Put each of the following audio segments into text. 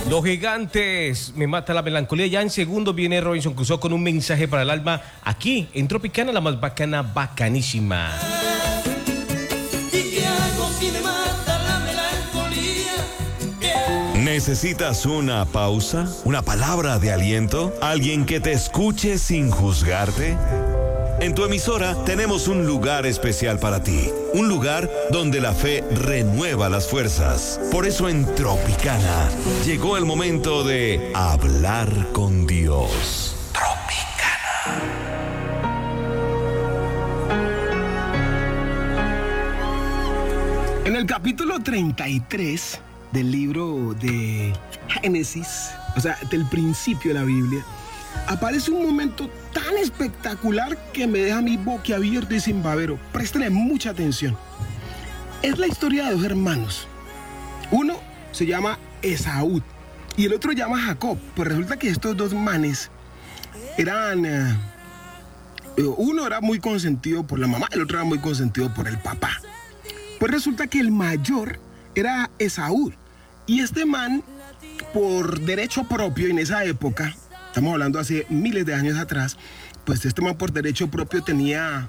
Los gigantes, me mata la melancolía. Ya en segundo viene Robinson Crusoe con un mensaje para el alma. Aquí, en Tropicana, la más bacana, bacanísima. ¿Y qué hago si me mata la melancolía? ¿Necesitas una pausa? ¿Una palabra de aliento? ¿Alguien que te escuche sin juzgarte? En tu emisora tenemos un lugar especial para ti, un lugar donde la fe renueva las fuerzas. Por eso en Tropicana llegó el momento de hablar con Dios. Tropicana. En el capítulo 33 del libro de Génesis, o sea, del principio de la Biblia, aparece un momento tan espectacular que me deja mi boquiabierto y sin babero. Préstenle mucha atención. Es la historia de dos hermanos. Uno se llama Esaú y el otro se llama Jacob. Pues resulta que estos dos manes eran... uno era muy consentido por la mamá, el otro era muy consentido por el papá. Pues resulta que el mayor era Esaú. Y este man, por derecho propio en esa época... Estamos hablando hace miles de años atrás, pues este man por derecho propio tenía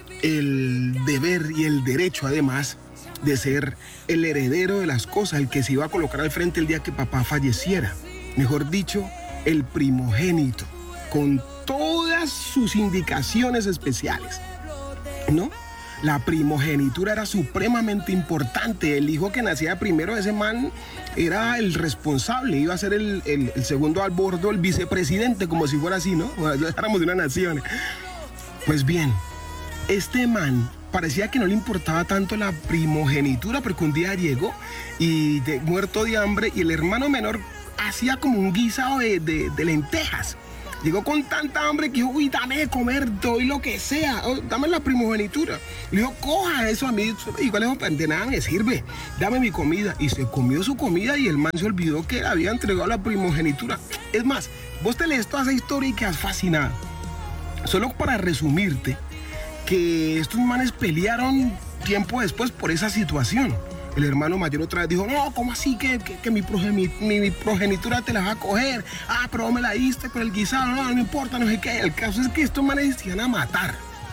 el deber y el derecho además de ser el heredero de las cosas, el que se iba a colocar al frente el día que papá falleciera. Mejor dicho, el primogénito, con todas sus indicaciones especiales, ¿no? La primogenitura era supremamente importante. El hijo que nacía primero de ese man era el responsable, iba a ser el segundo al bordo, el vicepresidente, como si fuera así, ¿no? Éramos de una nación. Pues bien, este man parecía que no le importaba tanto la primogenitura, porque un día llegó y muerto de hambre, y el hermano menor hacía como un guisado de lentejas. Llegó con tanta hambre que dijo, uy, dame de comer, doy lo que sea, dame la primogenitura. Le dijo, coja eso a mí, igual de nada me sirve, dame mi comida. Y se comió su comida y el man se olvidó que había entregado la primogenitura. Es más, vos te lees toda esa historia y quedas fascinado. Solo para resumirte, que estos manes pelearon tiempo después por esa situación. El hermano mayor otra vez dijo, no, ¿cómo así que mi progenitura te la va a coger? Ah, pero me la diste con el guisado, no me importa, no sé qué. El caso es que estos manes se iban a matar.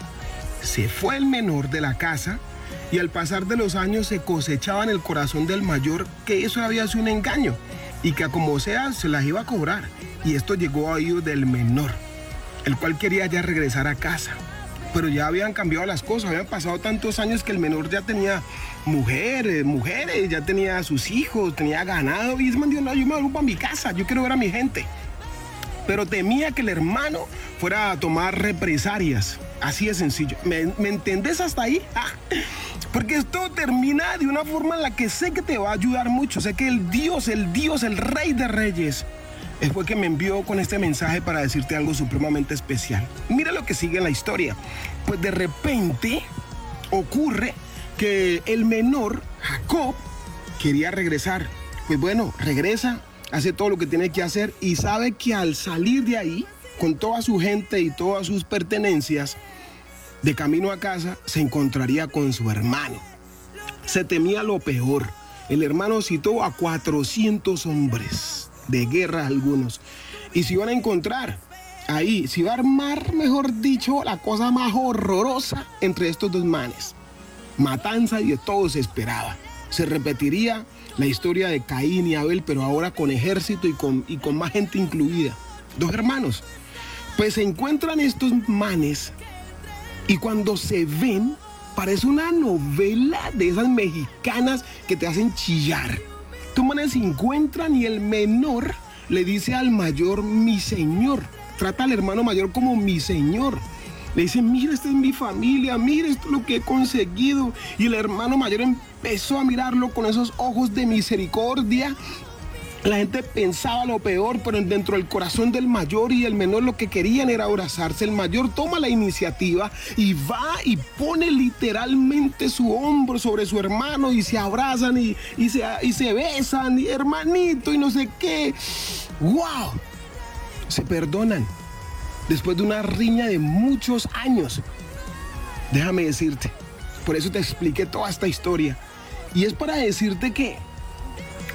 Se fue el menor de la casa y al pasar de los años se cosechaba en el corazón del mayor que eso había sido un engaño y que como sea se las iba a cobrar. Y esto llegó a oídos del menor, el cual quería ya regresar a casa. Pero ya habían cambiado las cosas, habían pasado tantos años que el menor ya tenía mujeres, ya tenía sus hijos, tenía ganado, y man dijo, no, yo me voy para mi casa, yo quiero ver a mi gente. Pero temía que el hermano fuera a tomar represalias, así de sencillo. ¿Me entendés hasta ahí? Porque esto termina de una forma en la que sé que te va a ayudar mucho, sé que el Dios, el Rey de Reyes, fue que me envió con este mensaje para decirte algo supremamente especial. Mira lo que sigue en la historia. Pues de repente ocurre que el menor, Jacob, quería regresar. Pues bueno, regresa, hace todo lo que tiene que hacer y sabe que al salir de ahí, con toda su gente y todas sus pertenencias, de camino a casa, se encontraría con su hermano. Se temía lo peor. El hermano citó a 400 hombres de guerra algunos, y se iban a encontrar ahí, se iba a armar, mejor dicho, la cosa más horrorosa entre estos dos manes. Matanza y de todo se esperaba. Se repetiría la historia de Caín y Abel, pero ahora con ejército y con más gente incluida. Dos hermanos. Pues se encuentran estos manes y cuando se ven, parece una novela de esas mexicanas que te hacen chillar. Estos manes se encuentran y el menor le dice al mayor, mi señor. Trata al hermano mayor como mi señor. Le dice, mira, esta es mi familia, mira, esto es lo que he conseguido. Y el hermano mayor empezó a mirarlo con esos ojos de misericordia. La gente pensaba lo peor, pero dentro del corazón del mayor y el menor lo que querían era abrazarse. El mayor toma la iniciativa y va y pone literalmente su hombro sobre su hermano y se abrazan y se besan, y hermanito y no sé qué. ¡Wow! Se perdonan después de una riña de muchos años. Déjame decirte, por eso te expliqué toda esta historia. Y es para decirte que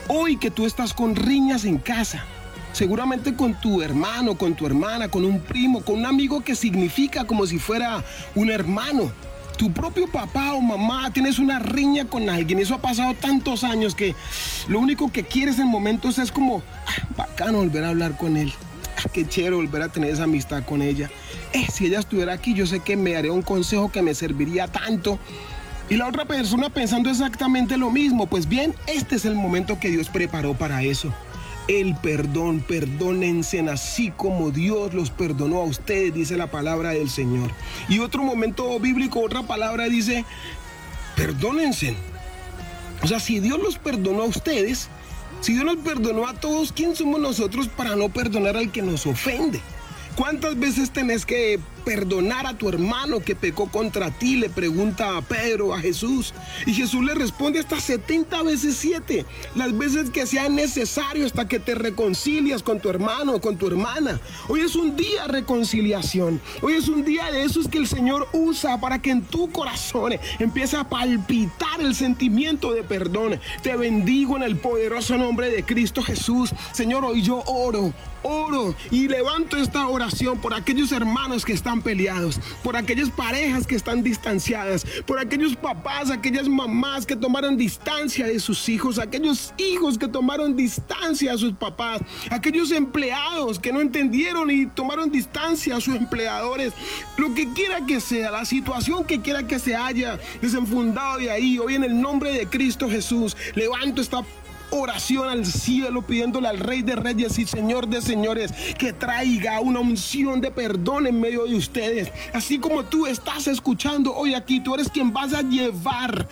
Hoy que tú estás con riñas en casa, seguramente con tu hermano, con tu hermana, con un primo, con un amigo que significa como si fuera un hermano. Tu propio papá o mamá, tienes una riña con alguien. Eso ha pasado tantos años que lo único que quieres en momentos es como, bacano volver a hablar con él. Qué chévere volver a tener esa amistad con ella. Si ella estuviera aquí, yo sé que me daría un consejo que me serviría tanto. Y la otra persona pensando exactamente lo mismo. Pues bien, este es el momento que Dios preparó para eso. El perdón, perdónense así como Dios los perdonó a ustedes, dice la palabra del Señor. Y otro momento bíblico, otra palabra dice, perdónense. O sea, si Dios los perdonó a ustedes, si Dios nos perdonó a todos, ¿quién somos nosotros para no perdonar al que nos ofende? ¿Cuántas veces tenés que perdonar a tu hermano que pecó contra ti? Le pregunta a Pedro, a Jesús. Y Jesús le responde hasta 70 veces 7. Las veces que sea necesario hasta que te reconcilias con tu hermano o con tu hermana. Hoy es un día de reconciliación. Hoy es un día de esos que el Señor usa para que en tu corazón empiece a palpitar el sentimiento de perdón. Te bendigo en el poderoso nombre de Cristo Jesús. Señor, hoy yo oro y levanto esta oración por aquellos hermanos que están peleados, por aquellas parejas que están distanciadas, por aquellos papás, aquellas mamás que tomaron distancia de sus hijos, aquellos hijos que tomaron distancia a sus papás, aquellos empleados que no entendieron y tomaron distancia a sus empleadores. Lo que quiera que sea, la situación que quiera que se haya desenfundado de ahí, hoy en el nombre de Cristo Jesús, levanto esta oración al cielo pidiéndole al Rey de Reyes y Señor de Señores que traiga una unción de perdón en medio de ustedes. Así como tú estás escuchando hoy aquí, tú eres quien vas a llevar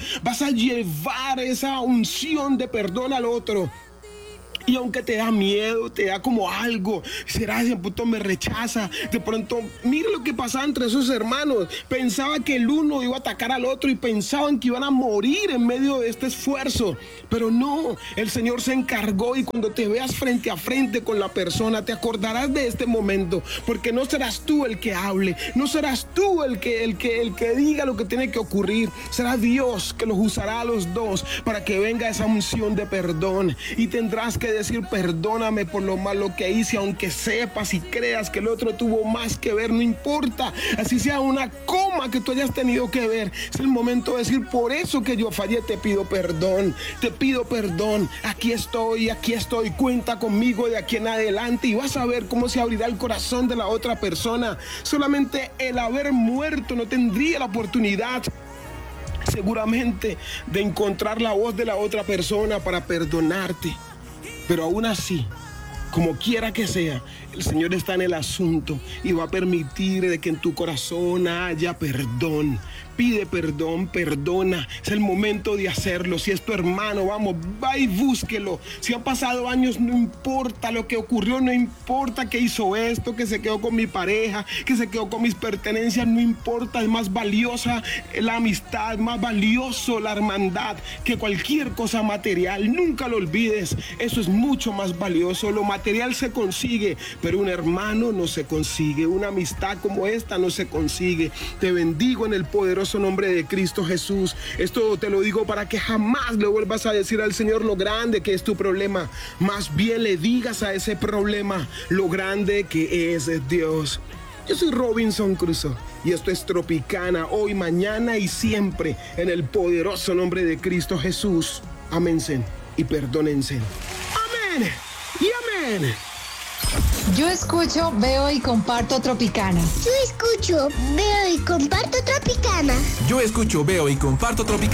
esa unción de perdón al otro. Y aunque te da miedo, te da como algo, será de pronto me rechaza, de pronto, mira lo que pasaba entre esos hermanos, pensaba que el uno iba a atacar al otro y pensaban que iban a morir en medio de este esfuerzo, pero no, el Señor se encargó y cuando te veas frente a frente con la persona, te acordarás de este momento, porque no serás tú el que hable, no serás tú el que diga lo que tiene que ocurrir, será Dios que los usará a los dos para que venga esa unción de perdón y tendrás que decir perdóname por lo malo que hice, aunque sepas y creas que el otro tuvo más que ver, no importa, así sea una coma que tú hayas tenido que ver, es el momento de decir por eso que yo fallé, te pido perdón, aquí estoy, cuenta conmigo de aquí en adelante y vas a ver cómo se abrirá el corazón de la otra persona. Solamente el haber muerto no tendría la oportunidad seguramente de encontrar la voz de la otra persona para perdonarte. Pero aún así, como quiera que sea, el Señor está en el asunto y va a permitir de que en tu corazón haya perdón. Pide perdón, perdona. Es el momento de hacerlo. Si es tu hermano, vamos, va y búsquelo. Si han pasado años, no importa lo que ocurrió, no importa que hizo esto, que se quedó con mi pareja, que se quedó con mis pertenencias, no importa. Es más valiosa la amistad, más valioso la hermandad que cualquier cosa material. Nunca lo olvides. Eso es mucho más valioso. Lo material se consigue, pero un hermano no se consigue. Una amistad como esta no se consigue. Te bendigo en el poderoso nombre de Cristo Jesús. Esto te lo digo para que jamás le vuelvas a decir al Señor lo grande que es tu problema. Más bien le digas a ese problema lo grande que es Dios. Yo soy Robinson Crusoe y esto es Tropicana, hoy, mañana y siempre, en el poderoso nombre de Cristo Jesús. Aménse y perdónense. Amén y amén. Yo escucho, veo y comparto Tropicana. Yo escucho, veo y comparto Tropicana. Yo escucho, veo y comparto Tropicana.